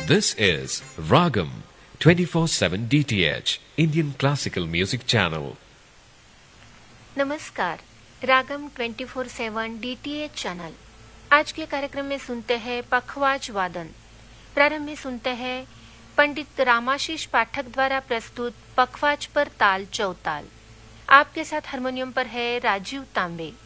This is Ragam 24/7 DTH Indian Classical Music Channel. नमस्कार, रागम 24/7 DTH channel. आज के कार्यक्रम में सुनते हैं पखवाज वादन। प्रारंभ में सुनते हैं पंडित रामाशीष पाठक द्वारा प्रस्तुत पखवाज पर ताल चौताल। आपके साथ हारमोनियम पर है राजीव तांबे।